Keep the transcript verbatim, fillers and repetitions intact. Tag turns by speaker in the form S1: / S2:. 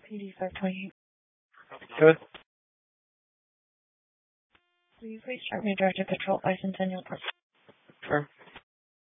S1: P D five twenty.
S2: Good.
S1: Will you please start me directed patrol license and your part?
S2: Sure.